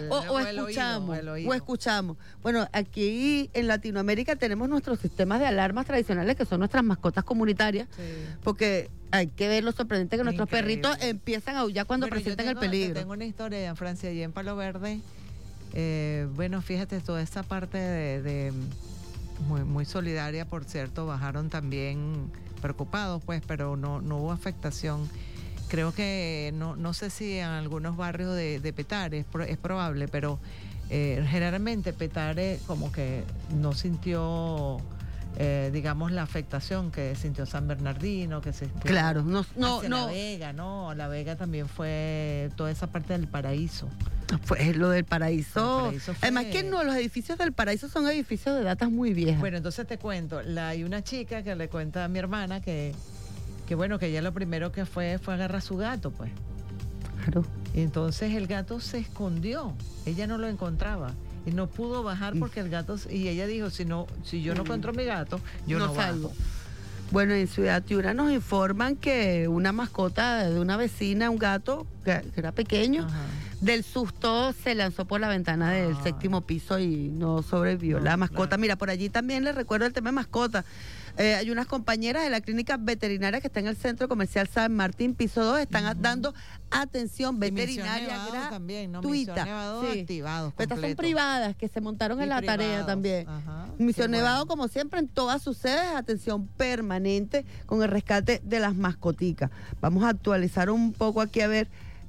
o escuchamos. Bueno, aquí en Latinoamérica tenemos nuestros sistemas de alarmas tradicionales que son nuestras mascotas comunitarias, porque hay que ver lo sorprendente que nuestros perritos empiezan a aullar cuando presentan el peligro. Tengo una historia en Francia y en Palo Verde. Bueno, fíjate, toda esa parte de muy, muy solidaria, por cierto, bajaron también preocupados, pues, pero no hubo afectación. Creo que, no sé si en algunos barrios de Petare, es probable, pero generalmente Petare como que no sintió, digamos, la afectación que sintió San Bernardino, que se sintió claro, La Vega, ¿no? La Vega también fue toda esa parte del Paraíso. Pues lo del Paraíso. Además que los edificios del Paraíso son edificios de datas muy viejas. Bueno, entonces te cuento, hay una chica que le cuenta a mi hermana que bueno, que ella lo primero que fue agarrar a su gato, pues. Claro. Y entonces el gato se escondió, ella no lo encontraba y no pudo bajar porque el gato, y ella dijo, si yo no encuentro a mi gato, yo no salgo. Bueno, en Ciudad Tiura nos informan que una mascota de una vecina, un gato que era pequeño, del susto se lanzó por la ventana del 7º piso y no sobrevivió la mascota. Claro. Mira, por allí también les recuerdo el tema de mascota. Hay unas compañeras de la clínica veterinaria que está en el Centro Comercial San Martín, piso 2, están dando atención veterinaria gratuita. Activados. Pero estas son privadas que se montaron en la tarea también. Misión Nevado, como siempre, en todas sus sedes, atención permanente con el rescate de las mascoticas. Vamos a actualizar un poco aquí a ver,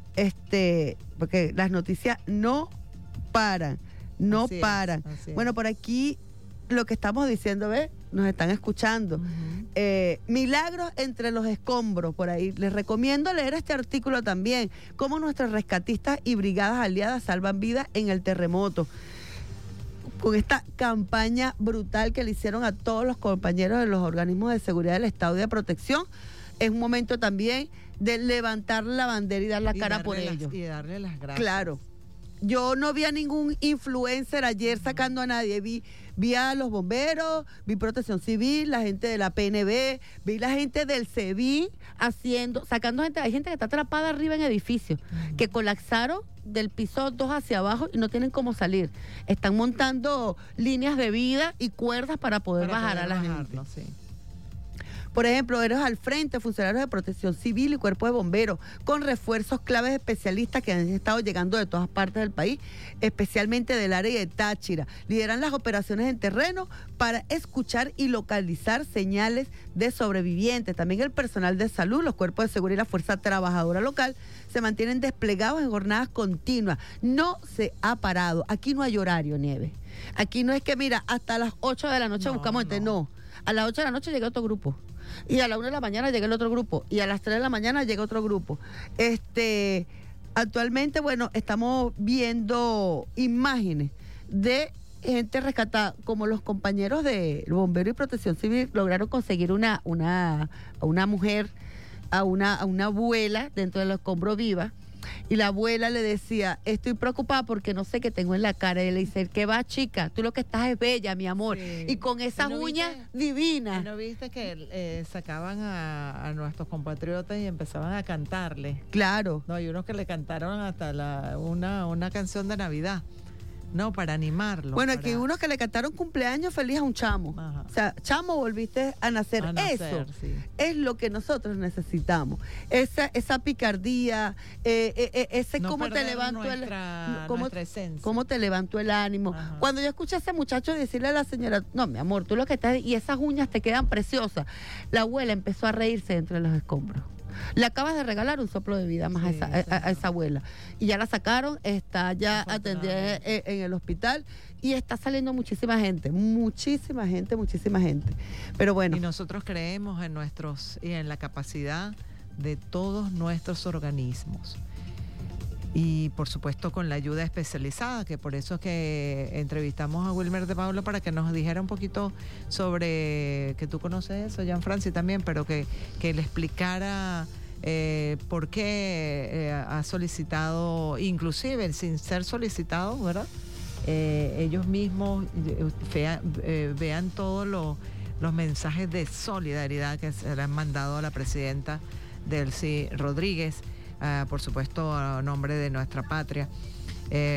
porque las noticias no paran. Bueno, por aquí lo que estamos diciendo, ¿ves? Nos están escuchando. Milagros entre los escombros, por ahí. Les recomiendo leer este artículo también, cómo nuestros rescatistas y brigadas aliadas salvan vidas en el terremoto. Con esta campaña brutal que le hicieron a todos los compañeros de los organismos de seguridad del Estado y de protección, es un momento también de levantar la bandera y dar la cara por ellos. Y darle las gracias. Claro. Yo no vi a ningún influencer ayer sacando a nadie, vi a los bomberos, vi Protección Civil, la gente de la PNB, vi la gente del SEBIN sacando gente. Hay gente que está atrapada arriba en edificios, que colapsaron del piso 2 hacia abajo y no tienen cómo salir. Están montando líneas de vida y cuerdas para poder bajar a la gente. Sí. Por ejemplo, héroes al frente, funcionarios de Protección Civil y Cuerpo de Bomberos, con refuerzos claves especialistas que han estado llegando de todas partes del país, especialmente del área de Táchira. Lideran las operaciones en terreno para escuchar y localizar señales de sobrevivientes. También el personal de salud, los cuerpos de seguridad y la fuerza trabajadora local se mantienen desplegados en jornadas continuas. No se ha parado. Aquí no hay horario, Nieves. Aquí no es que, mira, hasta las 8 de la noche buscamos gente. No. A las 8 de la noche llega otro grupo. Y a la 1 de la mañana llega el otro grupo. Y a las 3 de la mañana llega otro grupo. Actualmente, bueno, estamos viendo imágenes de gente rescatada, como los compañeros de Bomberos y Protección Civil lograron conseguir a una mujer, a una abuela dentro del escombro viva. Y la abuela le decía, estoy preocupada porque no sé qué tengo en la cara. Y le dice, ¿qué va, chica? Tú lo que estás es bella, mi amor. Sí. Y con esas uñas divinas. ¿No viste que sacaban a nuestros compatriotas y empezaban a cantarle? Claro. No, hay unos que le cantaron hasta una canción de Navidad. No, para animarlo. Bueno, aquí unos que le cantaron cumpleaños feliz a un chamo. Ajá. O sea, chamo, volviste a nacer. Eso es lo que nosotros necesitamos. Esa picardía, ese no cómo te levanto nuestra esencia. Cómo te levanto el ánimo. Ajá. Cuando yo escuché a ese muchacho decirle a la señora, no, mi amor, tú lo que estás, y esas uñas te quedan preciosas. La abuela empezó a reírse entre los escombros. Le acabas de regalar un soplo de vida más a esa abuela. Y ya la sacaron, está ya atendida en el hospital y está saliendo muchísima gente. Pero bueno. Y nosotros creemos en la capacidad de todos nuestros organismos. Y por supuesto con la ayuda especializada, que por eso es que entrevistamos a Wilmer de Pablo para que nos dijera un poquito sobre, que tú conoces eso, Jean-Francis también, pero que le explicara por qué ha solicitado, inclusive sin ser solicitado, ¿verdad? Ellos mismos vean todos los mensajes de solidaridad que se le han mandado a la presidenta Delcy Rodríguez, por supuesto a nombre de nuestra patria.